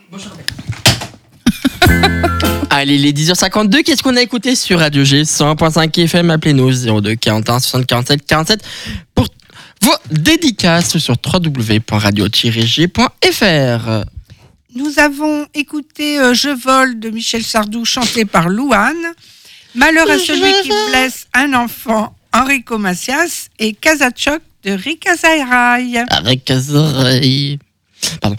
Allez, les 10h52, qu'est-ce qu'on a écouté sur Radio G 100.5 FM? Appelez-nous 02 41 60 47 47 pour vos dédicaces sur www.radio-g.fr. Nous avons écouté Je vole de Michel Sardou chanté par Louane. Malheur à celui qui blesse un enfant, Enrico Macias, et Casachoc de Rika Zahiraï. Avec Zahiraï. Pardon.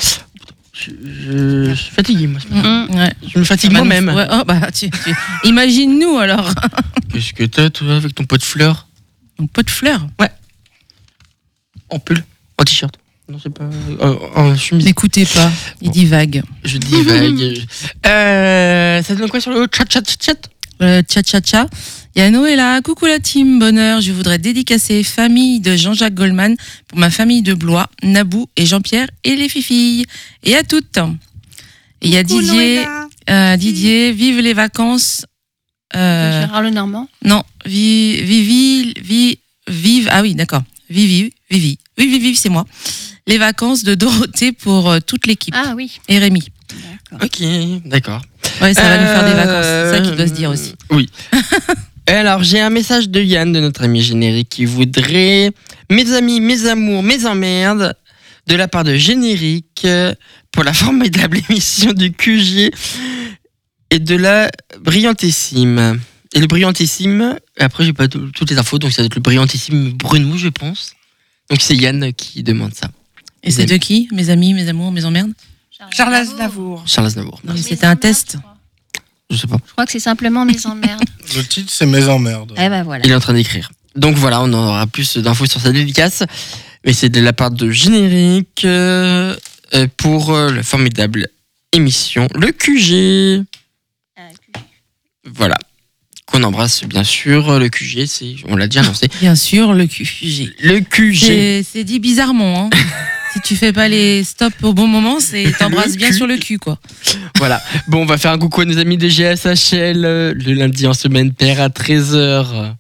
Je suis fatigué, moi. Ouais. Je me fatigue moi-même. Ouais, imagine-nous alors. Qu'est-ce que t'as, toi, avec ton pot de fleurs? Ton pot de fleurs? Ouais. En pull, en t-shirt. Non, c'est pas. En chemise. N'écoutez pas, il divague. Je divague. Ça donne quoi sur le chat? Tcha-tcha-tcha. Il y a Noëlla. Coucou la team, bonheur. Je voudrais dédicacer famille de Jean-Jacques Goldman pour ma famille de Blois, Nabou et Jean-Pierre et les filles. Et à toutes. Et il y a Didier. Didier, vive les vacances. Gérard Lenormand. Non, vive. Ah oui, d'accord. Vive, c'est moi. Les vacances de Dorothée pour toute l'équipe. Ah oui. Et Rémi. D'accord. Ok, d'accord. Ouais, ça va nous faire des vacances. C'est ça qui doit se dire aussi. Oui. Alors, j'ai un message de Yann, de notre ami Générique, qui voudrait mes amis, mes amours, mes emmerdes, de la part de Générique, pour la formidable émission du QG et de la brillantissime. Et le brillantissime, après, j'ai pas toutes les infos, donc ça doit être le brillantissime Bruno, je pense. Donc, c'est Yann qui demande ça. Et c'est de qui? Mes amis, mes amours, mes emmerdes? Charles Aznavour. Charles Aznavour. Non, mais c'était un test. Je sais pas. Je crois que c'est simplement Mes emmerdes. Le titre, c'est Mes emmerdes. Eh ben voilà. Il est en train d'écrire. Donc voilà, on aura plus d'infos sur sa dédicace. Mais c'est de la part de Générique pour la formidable émission, le QG. Voilà. Qu'on embrasse bien sûr. Le QG, on l'a déjà annoncé. Bien sûr, le QG. Le QG. C'est dit bizarrement. Hein. Si tu fais pas les stops au bon moment, t'embrasses bien sur le cul, quoi. Voilà. Bon, on va faire un coucou à nos amis de GSHL le lundi en semaine paire à 13h.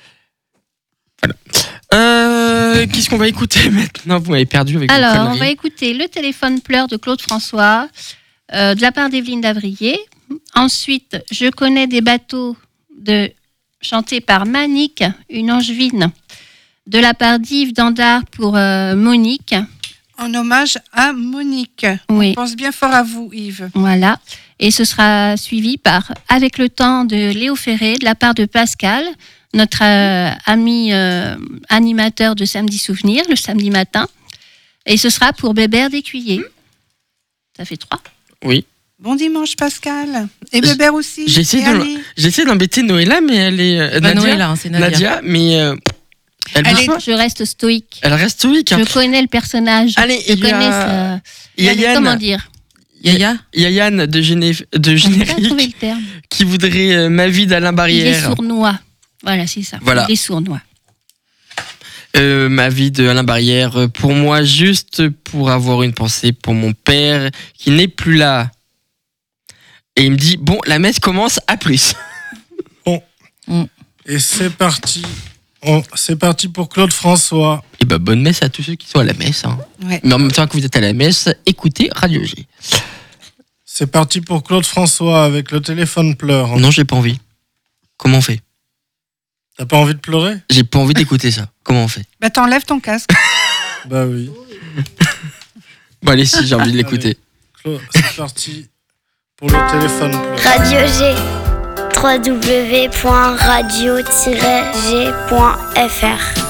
Voilà. Qu'est-ce qu'on va écouter maintenant? Vous m'avez perdu avec Alors, vos conneries. on va écouter Le téléphone pleure de Claude François, de la part d'Evelyne Davrier. Ensuite, Je connais des bateaux chanté par Manique, une angevine, de la part d'Yves Dandard pour Monique. En hommage à Monique. Oui. On pense bien fort à vous, Yves. Voilà. Et ce sera suivi par Avec le temps de Léo Ferré, de la part de Pascal, notre ami animateur de Samedi Souvenir, le samedi matin. Et ce sera pour Bébert d'Écuyer. Ça fait 3. Oui. Bon dimanche, Pascal. Et Bébert aussi. J'essaie d'embêter Noëlla, mais elle est... Nadia, Noëlla, c'est Nadia. Mais... Je reste stoïque. Elle reste stoïque. Je connais le personnage. Allez, je connais Yann, comment dire. Il y a Yann de Générique le terme. qui voudrait ma vie d'Alain Barrière. Il est sournois. Voilà, c'est ça. Voilà. Il est sournois. Ma vie de Alain Barrière, pour moi, juste pour avoir une pensée pour mon père qui n'est plus là. Et il me dit, bon, la messe commence, à plus. Bon. Et c'est parti. C'est parti pour Claude François. Et bonne messe à tous ceux qui sont à la messe. Hein. Ouais. Mais en même temps que vous êtes à la messe, écoutez Radio G. C'est parti pour Claude François avec Le téléphone pleure. Non, j'ai pas envie. Comment on fait? T'as pas envie de pleurer? J'ai pas envie d'écouter ça. Comment on fait? Bah t'enlèves ton casque. Bah oui. Bon allez, si j'ai envie de l'écouter. Allez, c'est parti pour Le téléphone pleure. Radio G. www.radio-g.fr